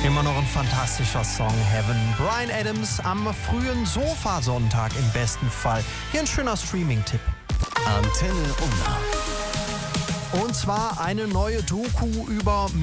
Immer noch ein fantastischer Song, Heaven. Bryan Adams am frühen Sofasonntag im besten Fall. Hier ein schöner Streaming-Tipp. Antenne Unna. Und zwar eine neue Doku über